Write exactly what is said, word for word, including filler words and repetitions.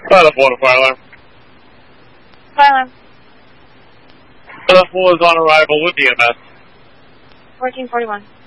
Pilot one, fire alarm. Fire alarm. Pilot four is on arrival with E M S. fourteen forty-one.